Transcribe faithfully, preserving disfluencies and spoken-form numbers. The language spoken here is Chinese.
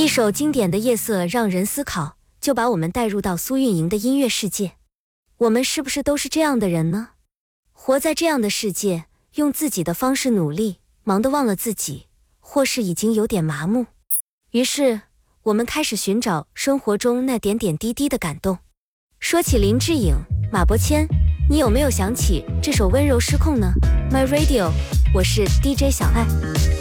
一首经典的夜色让人思考，就把我们带入到苏运莹的音乐世界。我们是不是都是这样的人呢？活在这样的世界，用自己的方式努力，忙得忘了自己，或是已经有点麻木。于是我们开始寻找生活中那点点滴滴的感动。说起林志颖、马伯骞，你有没有想起这首温柔失控呢？ My Radio， 我是 D J 小爱。